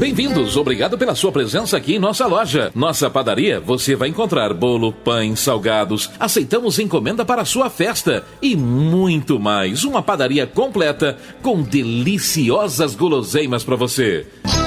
Bem-vindos, obrigado pela sua presença aqui em nossa loja. Nossa padaria, você vai encontrar bolo, pães, salgados. Aceitamos encomenda para a sua festa e muito mais. Uma padaria completa com deliciosas guloseimas para você.